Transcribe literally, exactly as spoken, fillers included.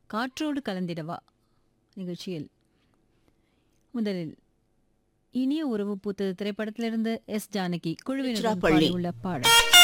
காற்றோடு கலந்திடவா நிகழ்ச்சியில் முதலில் இனிய உறவு பூத்தது திரைப்படத்திலிருந்து எஸ் ஜானகி குழுவினர் திருச்சிராப்பள்ளி. பாடியுள்ள பாடல்.